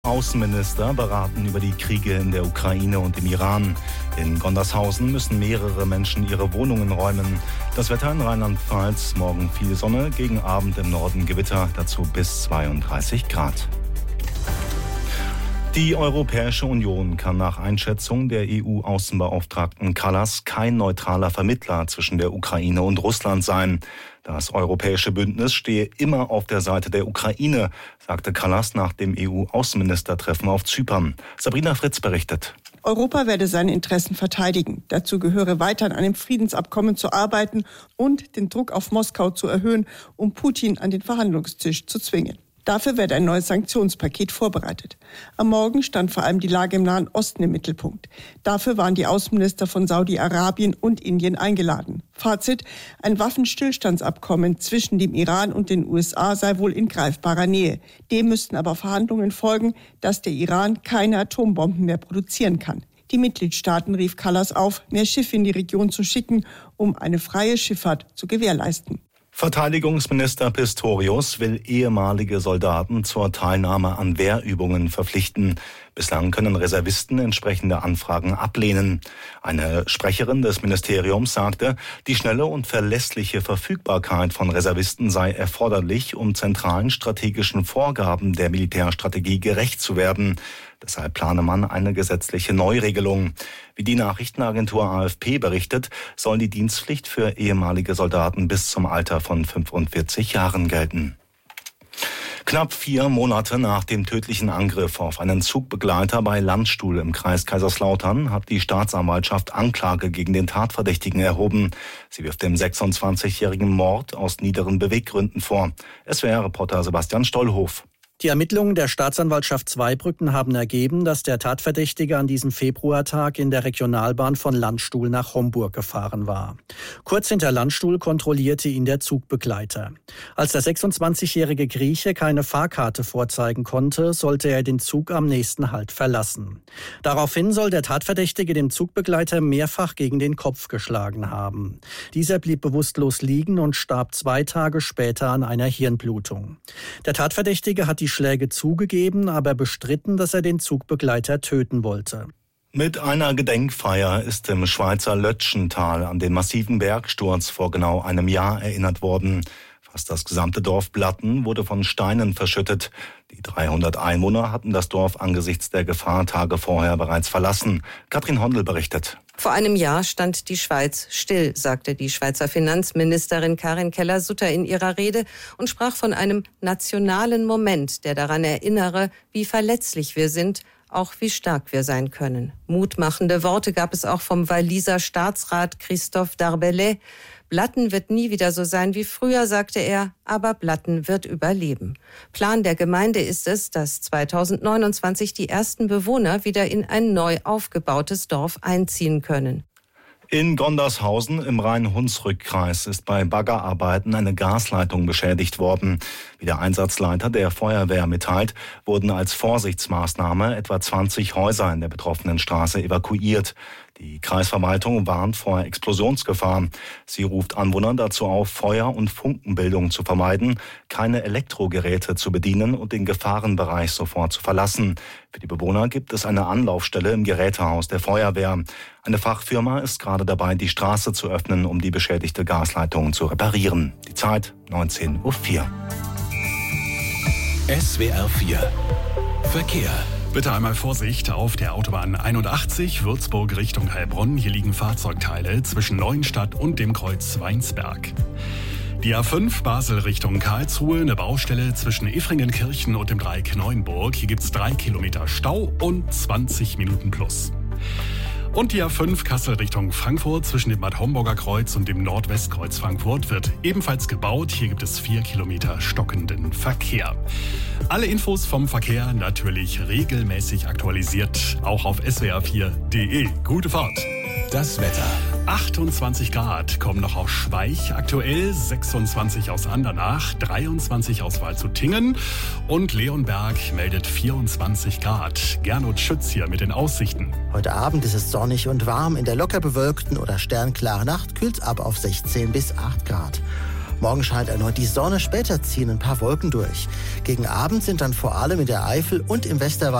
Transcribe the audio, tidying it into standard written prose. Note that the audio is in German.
Außenminister beraten über die Kriege in der Ukraine und im Iran. In Gondershausen müssen mehrere Menschen ihre Wohnungen räumen. Das Wetter in Rheinland-Pfalz: morgen viel Sonne, gegen Abend im Norden Gewitter, dazu bis 32 Grad. Die Europäische Union kann nach Einschätzung der EU-Außenbeauftragten Kallas kein neutraler Vermittler zwischen der Ukraine und Russland sein. Das europäische Bündnis stehe immer auf der Seite der Ukraine, sagte Kallas nach dem EU-Außenministertreffen auf Zypern. Sabrina Fritz berichtet. Europa werde seine Interessen verteidigen. Dazu gehöre weiter an einem Friedensabkommen zu arbeiten und den Druck auf Moskau zu erhöhen, um Putin an den Verhandlungstisch zu zwingen. Dafür werde ein neues Sanktionspaket vorbereitet. Am Morgen stand vor allem die Lage im Nahen Osten im Mittelpunkt. Dafür waren die Außenminister von Saudi-Arabien und Indien eingeladen. Fazit: ein Waffenstillstandsabkommen zwischen dem Iran und den USA sei wohl in greifbarer Nähe. Dem müssten aber Verhandlungen folgen, dass der Iran keine Atombomben mehr produzieren kann. Die Mitgliedstaaten rief Kallas auf, mehr Schiffe in die Region zu schicken, um eine freie Schifffahrt zu gewährleisten. Verteidigungsminister Pistorius will ehemalige Soldaten zur Teilnahme an Wehrübungen verpflichten. Bislang können Reservisten entsprechende Anfragen ablehnen. Eine Sprecherin des Ministeriums sagte, die schnelle und verlässliche Verfügbarkeit von Reservisten sei erforderlich, um zentralen strategischen Vorgaben der Militärstrategie gerecht zu werden. Deshalb plane man eine gesetzliche Neuregelung. Wie die Nachrichtenagentur AFP berichtet, soll die Dienstpflicht für ehemalige Soldaten bis zum Alter von 45 Jahren gelten. Knapp 4 Monate nach dem tödlichen Angriff auf einen Zugbegleiter bei Landstuhl im Kreis Kaiserslautern hat die Staatsanwaltschaft Anklage gegen den Tatverdächtigen erhoben. Sie wirft dem 26-jährigen Mord aus niederen Beweggründen vor. SWR-Reporter Sebastian Stollhof. Die Ermittlungen der Staatsanwaltschaft Zweibrücken haben ergeben, dass der Tatverdächtige an diesem Februartag in der Regionalbahn von Landstuhl nach Homburg gefahren war. Kurz hinter Landstuhl kontrollierte ihn der Zugbegleiter. Als der 26-jährige Grieche keine Fahrkarte vorzeigen konnte, sollte er den Zug am nächsten Halt verlassen. Daraufhin soll der Tatverdächtige dem Zugbegleiter mehrfach gegen den Kopf geschlagen haben. Dieser blieb bewusstlos liegen und starb 2 Tage später an einer Hirnblutung. Der Tatverdächtige hat die Schläge zugegeben, aber bestritten, dass er den Zugbegleiter töten wollte. Mit einer Gedenkfeier ist im Schweizer Lötschental an den massiven Bergsturz vor genau einem Jahr erinnert worden. Fast das gesamte Dorf Blatten wurde von Steinen verschüttet. Die 300 Einwohner hatten das Dorf angesichts der Gefahr Tage vorher bereits verlassen. Katrin Hondel berichtet. Vor einem Jahr stand die Schweiz still, sagte die Schweizer Finanzministerin Karin Keller-Sutter in ihrer Rede und sprach von einem nationalen Moment, der daran erinnere, wie verletzlich wir sind, auch wie stark wir sein können. Mutmachende Worte gab es auch vom Walliser Staatsrat Christophe Darbellay. Blatten wird nie wieder so sein wie früher, sagte er, aber Blatten wird überleben. Plan der Gemeinde ist es, dass 2029 die ersten Bewohner wieder in ein neu aufgebautes Dorf einziehen können. In Gondershausen im Rhein-Hunsrück-Kreis ist bei Baggerarbeiten eine Gasleitung beschädigt worden. Wie der Einsatzleiter der Feuerwehr mitteilt, wurden als Vorsichtsmaßnahme etwa 20 Häuser in der betroffenen Straße evakuiert. Die Kreisverwaltung warnt vor Explosionsgefahr. Sie ruft Anwohner dazu auf, Feuer- und Funkenbildung zu vermeiden, keine Elektrogeräte zu bedienen und den Gefahrenbereich sofort zu verlassen. Für die Bewohner gibt es eine Anlaufstelle im Gerätehaus der Feuerwehr. Eine Fachfirma ist gerade dabei, die Straße zu öffnen, um die beschädigte Gasleitung zu reparieren. Die Zeit 19:04 Uhr. SWR 4 Verkehr. Bitte einmal Vorsicht auf der Autobahn 81 Würzburg Richtung Heilbronn. Hier liegen Fahrzeugteile zwischen Neuenstadt und dem Kreuz Weinsberg. Die A5 Basel Richtung Karlsruhe, eine Baustelle zwischen Efringenkirchen und dem Dreieck Neuenburg. Hier gibt es 3 Kilometer Stau und 20 Minuten plus. Und die A5 Kassel Richtung Frankfurt zwischen dem Bad Homburger Kreuz und dem Nordwestkreuz Frankfurt wird ebenfalls gebaut. Hier gibt es 4 Kilometer stockenden Verkehr. Alle Infos vom Verkehr natürlich regelmäßig aktualisiert, auch auf swr4.de. Gute Fahrt! Das Wetter. 28 Grad kommen noch aus Schweich, aktuell 26 aus Andernach, 23 aus Waldshutingen und Leonberg meldet 24 Grad. Gernot Schütz hier mit den Aussichten. Heute Abend ist es sonnig und warm. In der locker bewölkten oder sternklaren Nacht kühlt es ab auf 16 bis 8 Grad. Morgen scheint erneut die Sonne, später ziehen ein paar Wolken durch. Gegen Abend sind dann vor allem in der Eifel und im Westerwald